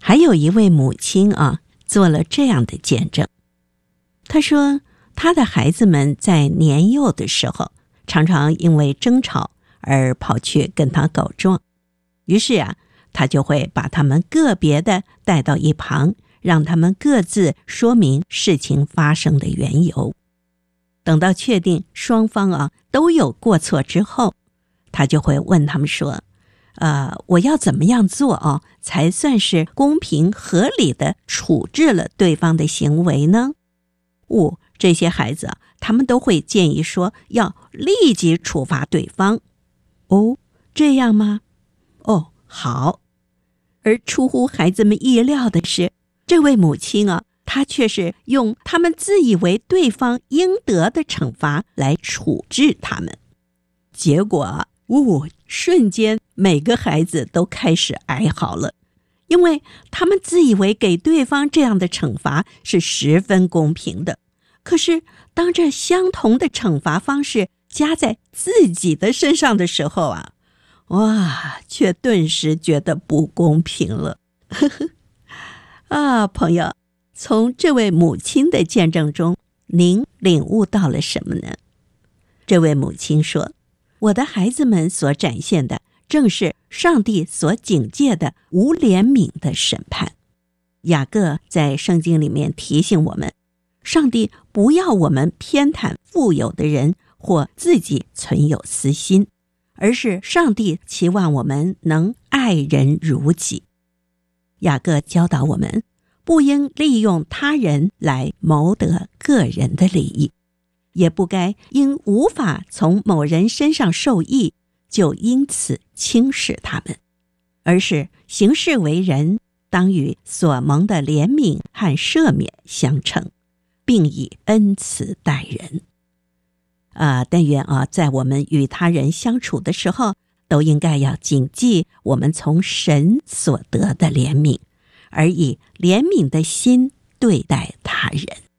还有一位母亲做了这样的见证。她说，她的孩子们在年幼的时候，常常因为争吵而跑去跟她告状。于是她就会把他们个别的带到一旁，让他们各自说明事情发生的缘由。等到确定双方都有过错之后，她就会问他们说，我要怎么样做才算是公平合理的处置了对方的行为呢？这些孩子他们都会建议说要立即处罚对方。这样吗？好。而出乎孩子们意料的是，这位母亲她却是用他们自以为对方应得的惩罚来处置他们。结果瞬间每个孩子都开始哀嚎了，因为他们自以为给对方这样的惩罚是十分公平的，可是当这相同的惩罚方式加在自己的身上的时候却顿时觉得不公平了。朋友，从这位母亲的见证中，您领悟到了什么呢？这位母亲说，我的孩子们所展现的正是上帝所警戒的无怜悯的审判。雅各在圣经里面提醒我们，上帝不要我们偏袒富有的人或自己存有私心，而是上帝期望我们能爱人如己。雅各教导我们，不应利用他人来谋得个人的利益，也不该因无法从某人身上受益，就因此轻视他们，而是行事为人当与所蒙的怜悯和赦免相称，并以恩慈待人。但愿在我们与他人相处的时候，都应该要谨记我们从神所得的怜悯，而以怜悯的心对待他人。